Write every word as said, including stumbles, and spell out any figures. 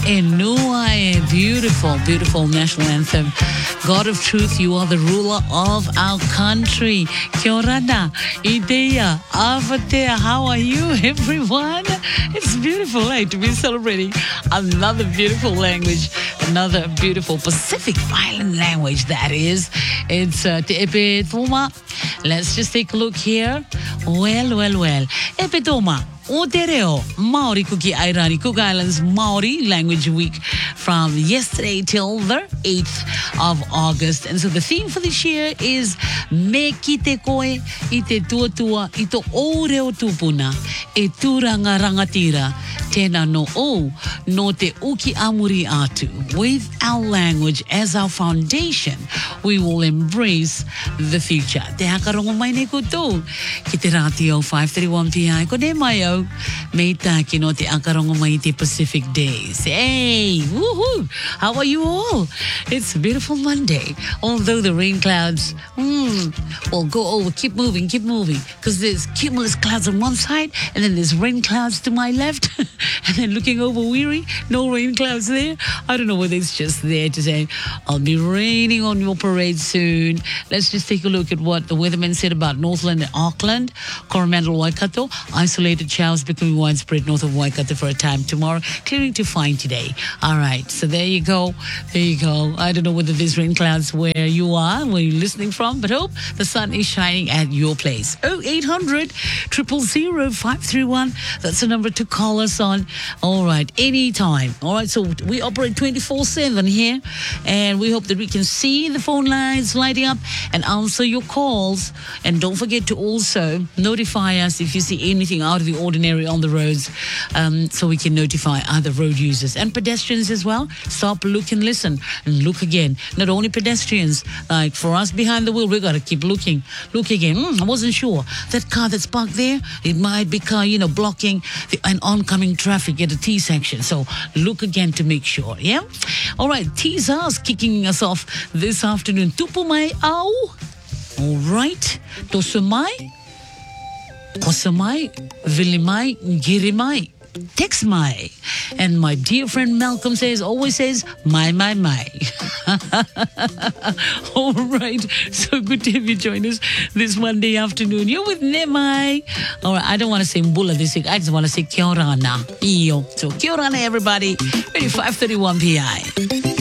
Enuae, beautiful, beautiful national anthem. God of truth, you are the ruler of our country. Kia ora na, Idea, Avatea, how are you, everyone? It's beautiful, eh, to be celebrating another beautiful language, another beautiful Pacific Island language, that is. It's uh, Te Epe Toma. Let's just take a look here. Well, well, well. Epe Toma. O te reo, Maori Kuki Airani, Cook Islands Maori Language Week from yesterday till the eighth of August. And so the theme for this year is Me ki te koe, I te tuatua, I to o reo tupuna, e tūranga rangatira, tēnā no o, no te uki amuri atu. With our language as our foundation, we will embrace the future. Te hakarongo mai ne koutou, ki te rāti o five thirty-one P I, ko ne mai au, me tāki no te akarongo mai te Pacific Days. Hey, woohoo! How are you all? It's a beautiful Monday. Although the rain clouds, mm, will go over, keep moving, keep moving. Because there's cumulus clouds on one side, and then there's rain clouds to my left. And then looking over Weary, no rain clouds there. I don't know whether it's just there to say, I'll be raining on your parade soon. Let's just take a look at what the weatherman said about Northland and Auckland, Coromandel, Waikato. Isolated showers becoming widespread north of Waikato for a time tomorrow, clearing to fine today. All right, so there you go. There you go. I don't know whether there's rain clouds where you are, where you're listening from, but hope the sun is shining at your place. oh eight hundred, zero zero zero, five three one. That's the number to call us on. All right, anytime. All right, so we operate twenty-four seven here, and we hope that we can see the phone lines lighting up and answer your calls. And don't forget to also notify us if you see anything out of the ordinary on the roads, um, so we can notify other road users and pedestrians as well. Stop, look, and listen, and look again. Not only pedestrians, like for us behind the wheel, we got to keep looking. Look again. Mm, I wasn't sure. That car that's parked there, it might be car, you know, blocking the, an oncoming traffic at the T section. So look again to make sure, yeah? All right, T's us kicking us off this afternoon. Tupu mai au. All right. Tosu mai. Kosa mai. Vili mai. Giri mai. Text my. And my dear friend Malcolm says, always says, my, my, my. All right. So good to have you join us this Monday afternoon. You're with Nemai. All right. I don't want to say mbula this week. I just want to say kia ora na. Iyo. So kia ora na, everybody. Ready, five thirty-one P I.